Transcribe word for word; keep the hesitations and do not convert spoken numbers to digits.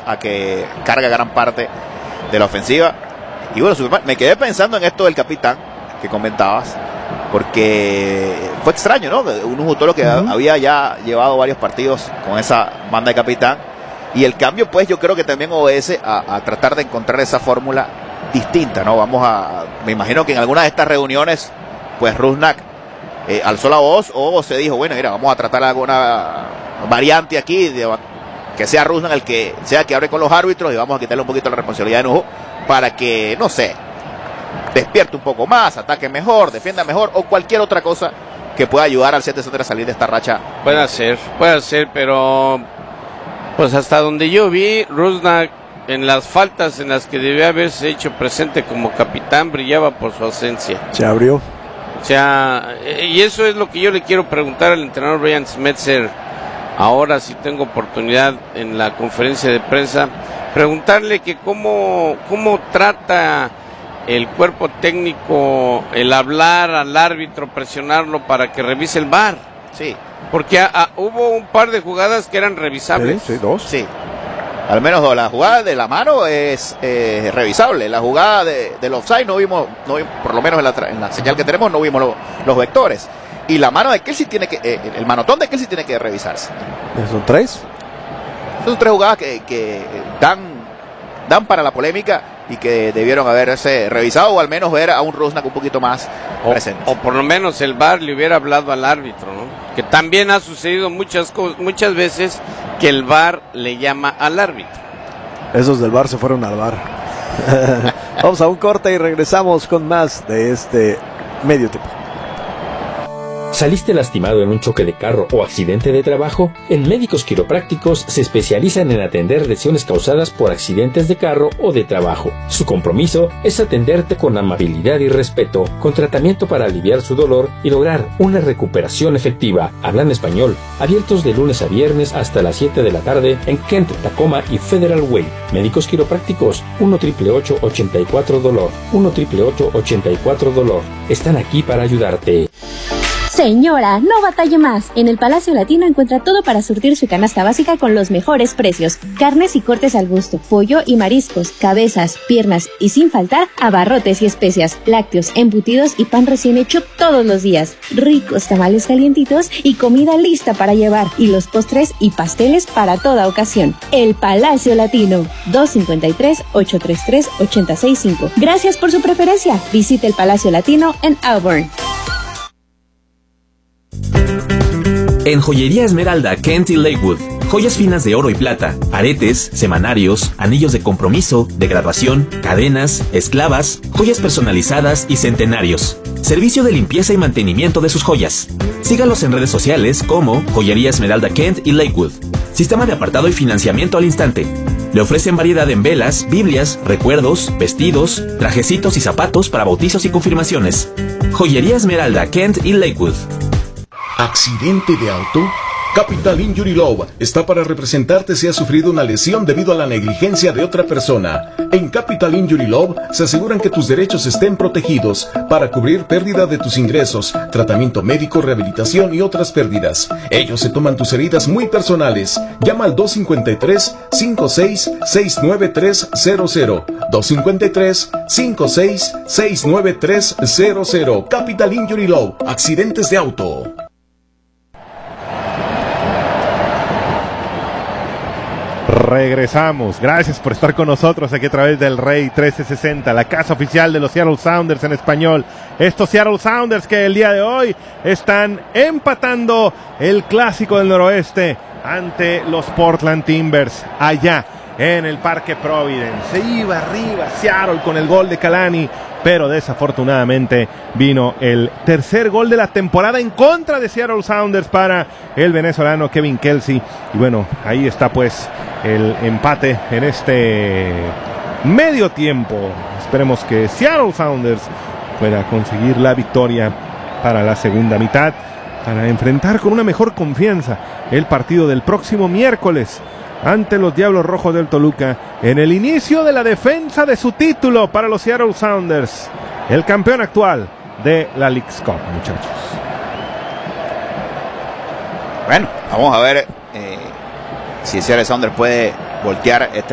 a que carga gran parte de la ofensiva. Y bueno, Superman, me quedé pensando en esto del capitán que comentabas, porque fue extraño, ¿no? Un Jutolo que uh-huh. había ya llevado varios partidos con esa banda de capitán, y el cambio pues yo creo que también obedece a, a tratar de encontrar esa fórmula distinta, ¿no? Vamos a, me imagino que en alguna de estas reuniones pues Rusnak eh, alzó la voz o se dijo, bueno, mira, vamos a tratar alguna variante aquí, de, que sea Rusnak el que sea que hable con los árbitros y vamos a quitarle un poquito la responsabilidad de Nuhu para que, no sé, despierte un poco más, ataque mejor, defienda mejor o cualquier otra cosa que pueda ayudar al Seattle Sounders a salir de esta racha. Puede ser, puede ser, pero pues hasta donde yo vi, Rusnak en las faltas en las que debía haberse hecho presente como capitán brillaba por su ausencia. Se abrió. O sea, y eso es lo que yo le quiero preguntar al entrenador Brian Schmetzer. Ahora sí tengo oportunidad en la conferencia de prensa preguntarle que cómo, cómo trata el cuerpo técnico el hablar al árbitro, presionarlo para que revise el V A R. Sí. Porque a, a, hubo un par de jugadas que eran revisables. Sí, sí, dos. Sí. Al menos dos. La jugada de la mano es eh, revisable. La jugada de, del offside no vimos, no vimos, por lo menos en la, en la señal que tenemos, no vimos lo, los vectores. Y la mano de Kelce tiene que, eh, el manotón de Kelce tiene que revisarse. ¿Son tres? Son tres jugadas que, que dan, dan para la polémica y que debieron haberse revisado o al menos ver a un Rusnak un poquito más o, presente. O por lo menos el V A R le hubiera hablado al árbitro, ¿no? Que también ha sucedido muchas cosas, muchas veces que el V A R le llama al árbitro. Esos del V A R se fueron al V A R. Vamos a un corte y regresamos con más de este medio tiempo. ¿Saliste lastimado en un choque de carro o accidente de trabajo? En Médicos Quiroprácticos se especializan en atender lesiones causadas por accidentes de carro o de trabajo. Su compromiso es atenderte con amabilidad y respeto, con tratamiento para aliviar su dolor y lograr una recuperación efectiva. Hablan español, abiertos de lunes a viernes hasta las siete de la tarde en Kent, Tacoma y Federal Way. Médicos Quiroprácticos, uno ocho ocho ocho ochenta y cuatro dolor, uno ocho ocho ocho ochenta y cuatro dolor. Están aquí para ayudarte. Señora, no batalle más. En el Palacio Latino encuentra todo para surtir su canasta básica con los mejores precios. Carnes y cortes al gusto, pollo y mariscos, cabezas, piernas y sin faltar abarrotes y especias, lácteos, embutidos y pan recién hecho todos los días. Ricos tamales calientitos y comida lista para llevar. Y los postres y pasteles para toda ocasión. El Palacio Latino, dos cinco tres, ocho tres tres, ocho seis cinco. Gracias por su preferencia. Visite el Palacio Latino en Auburn. En Joyería Esmeralda, Kent y Lakewood, joyas finas de oro y plata, aretes, semanarios, anillos de compromiso, de graduación, cadenas, esclavas, joyas personalizadas y centenarios. Servicio de limpieza y mantenimiento de sus joyas. Sígalos en redes sociales como Joyería Esmeralda Kent y Lakewood. Sistema de apartado y financiamiento al instante. Le ofrecen variedad en velas, biblias, recuerdos, vestidos, trajecitos y zapatos para bautizos y confirmaciones. Joyería Esmeralda Kent y Lakewood. ¿Accidente de auto? Capital Injury Law está para representarte si has sufrido una lesión debido a la negligencia de otra persona. En Capital Injury Law se aseguran que tus derechos estén protegidos para cubrir pérdida de tus ingresos, tratamiento médico, rehabilitación y otras pérdidas. Ellos se toman tus heridas muy personales. Llama al dos cinco tres, cinco seis, seis nueve tres cero cero. dos cinco tres, cinco seis, seis nueve tres cero cero. Capital Injury Law. Accidentes de auto. Regresamos, gracias por estar con nosotros aquí a través del Rey trece sesenta, la casa oficial de los Seattle Sounders en español. Estos Seattle Sounders que el día de hoy están empatando el Clásico del Noroeste ante los Portland Timbers allá en el Parque Providence. Se iba arriba Seattle con el gol de Kalani, pero desafortunadamente vino el tercer gol de la temporada en contra de Seattle Sounders para el venezolano Kevin Kelce. Y bueno, ahí está pues el empate en este medio tiempo. Esperemos que Seattle Sounders pueda conseguir la victoria para la segunda mitad, para enfrentar con una mejor confianza el partido del próximo miércoles ante los Diablos Rojos del Toluca, en el inicio de la defensa de su título para los Seattle Sounders, el campeón actual de la Leagues Cup, muchachos. Bueno, vamos a ver eh, si Seattle Sounders puede voltear este